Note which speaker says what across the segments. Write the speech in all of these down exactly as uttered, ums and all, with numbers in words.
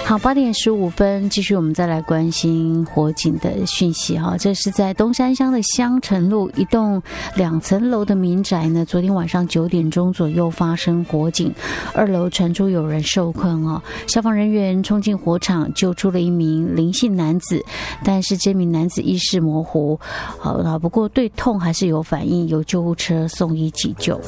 Speaker 1: 好，八点十五分，继续我们再来关心火警的讯息哈。这是在东山乡的香城路一栋两层楼的民宅呢，昨天晚上九点钟左右发生火警，二楼传出有人受困哦。消防人员冲进火场救出了一名林姓男子，但是这名男子意识模糊，好了，不过对痛还是有反应，有救护车送医急救。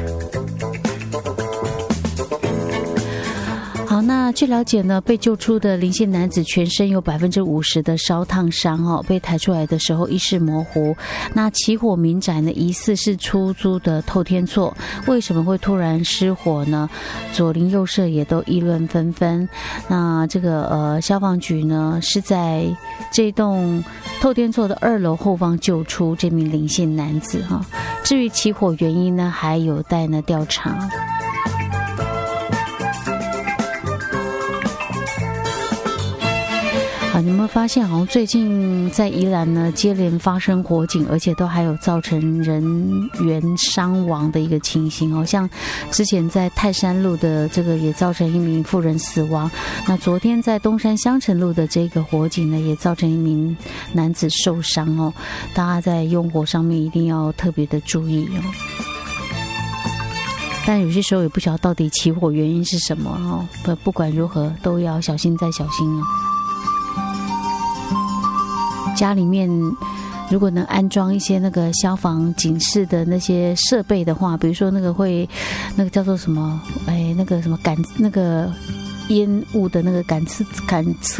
Speaker 1: 好，那据了解呢，被救出的林姓男子全身有百分之五十的烧烫伤哦，被抬出来的时候意识模糊。那起火民宅呢，疑似是出租的透天厝，为什么会突然失火呢？左邻右舍也都议论纷纷。那这个呃消防局呢，是在这栋透天厝的二楼后方救出这名林姓男子哈。至于起火原因呢，还有待呢调查。啊，你有没有发现，好像最近在宜兰呢，接连发生火警，而且都还有造成人员伤亡的一个情形哦。像之前在泰山路的这个也造成一名妇人死亡，那昨天在东山香城路的这个火警呢，也造成一名男子受伤哦。大家在用火上面一定要特别的注意哦。但有些时候也不晓得到底起火原因是什么哦。不不管如何，都要小心再小心哦。家里面如果能安装一些那个消防警示的那些设备的话，比如说那个会那个叫做什么，哎，那个什么感那个烟雾的那个感测感测